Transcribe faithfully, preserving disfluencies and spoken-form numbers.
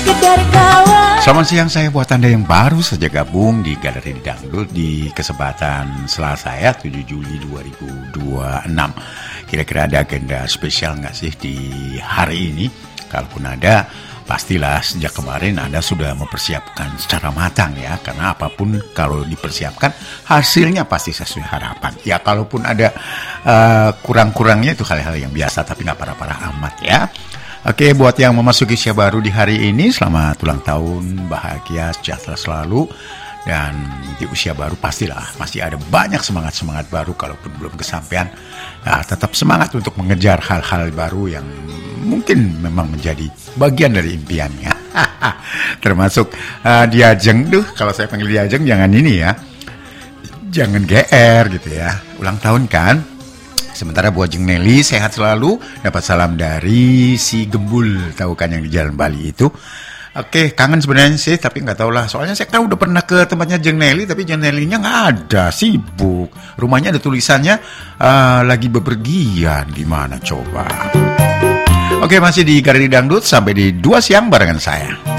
sekedar kawan. Selamat siang, saya buat Anda yang baru saja gabung di Galeri Dangdut di kesempatan Selasa ya, tujuh Juli dua ribu dua puluh enam. Kira-kira ada agenda spesial nggak sih di hari ini? Kalaupun ada, pastilah sejak kemarin Anda sudah mempersiapkan secara matang ya. Karena apapun kalau dipersiapkan, hasilnya pasti sesuai harapan. Ya kalaupun ada uh, kurang-kurangnya itu hal-hal yang biasa, tapi nggak parah-parah amat ya. Oke, buat yang memasuki usia baru di hari ini, selamat ulang tahun, bahagia, sejahtera selalu. Dan di usia baru pastilah masih ada banyak semangat-semangat baru, kalaupun belum kesampaian. Nah, tetap semangat untuk mengejar hal-hal baru yang mungkin memang menjadi bagian dari impiannya. Termasuk uh, Diajeng tuh, kalau saya panggil Diajeng jangan ini ya, jangan G R gitu ya. Ulang tahun kan. Sementara buat Jeng Nelly sehat selalu, dapat salam dari si Gembul, tahu kan yang di Jalan Bali itu. Oke, kangen sebenarnya sih, tapi nggak tahu lah. Soalnya saya kan udah pernah ke tempatnya Jeng Nelly, tapi Jeng Nelly-nya nggak ada, sibuk. Rumahnya ada tulisannya uh, lagi bepergian, gimana coba? Oke, masih di Galeri Dangdut sampai di dua siang barengan saya.